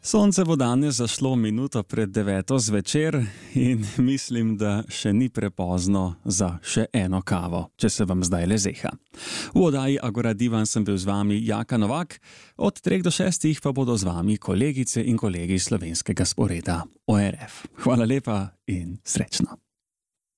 Sonce bo danes zašlo minuto pred 9 zvečer in mislim, da še ni prepozno za še eno kavo, če se vam zdaj le zeha. V oddaji Agora Divan sem bil z vami Jaka Novak, od 3 do 6 pa bodo z vami kolegice in kolegi slovenskega sporeda ORF. Hvala lepa in srečno.